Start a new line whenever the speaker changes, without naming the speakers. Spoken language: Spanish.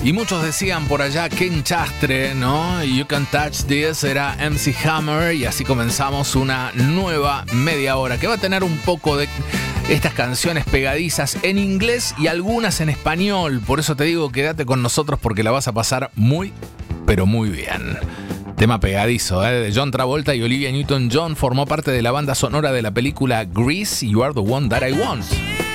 Y muchos decían por allá, qué enchastre, ¿no? You Can Touch This era MC Hammer, y así comenzamos una nueva media hora que va a tener un poco de estas canciones pegadizas en inglés y algunas en español. Por eso te digo, quédate con nosotros porque la vas a pasar muy, pero muy bien. Tema pegadizo, de John Travolta y Olivia Newton-John, formó parte de la banda sonora de la película Grease, You Are the One That I Want.